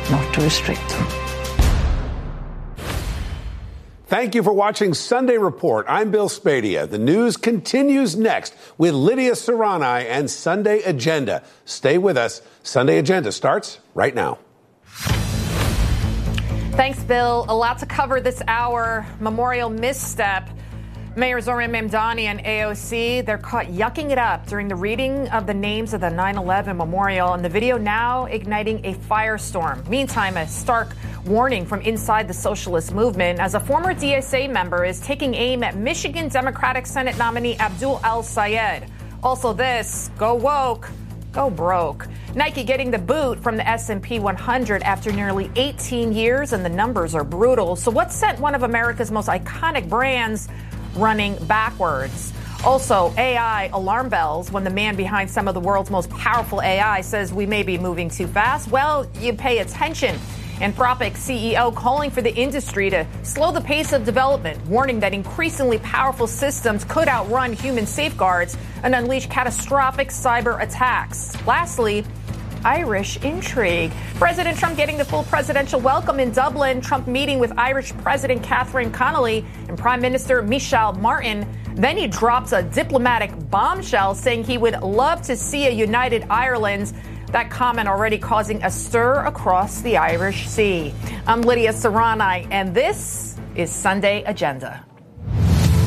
not to restrict. Thank you for watching Sunday Report. I'm Bill Spadea. The news continues next with Lydia Serrani and Sunday Agenda. Stay with us. Sunday Agenda starts right now. Thanks, Bill. A lot to cover this hour. Memorial misstep. Mayor Zohran Mamdani and AOC, they're caught yucking it up during the reading of the names of the 9/11 memorial, and the video now igniting a firestorm. Meantime, a stark warning from inside the socialist movement as a former DSA member is taking aim at Michigan Democratic Senate nominee Abdul El-Sayed. Also this, go woke, go broke. Nike getting the boot from the S&P 100 after nearly 18 years, and the numbers are brutal. So what sent one of America's most iconic brands running backwards? Also, AI alarm bells when the man behind some of the world's most powerful AI says we may be moving too fast. Well, you pay attention. Anthropic CEO calling for the industry to slow the pace of development, warning that increasingly powerful systems could outrun human safeguards and unleash catastrophic cyber attacks. Lastly, Irish intrigue. President Trump getting the full presidential welcome in Dublin. Trump meeting with Irish President Catherine Connolly and Prime Minister Michel Martin. Then he drops a diplomatic bombshell saying he would love to see a united Ireland. That comment already causing a stir across the Irish Sea. I'm Lydia Serrani, and this is Sunday Agenda.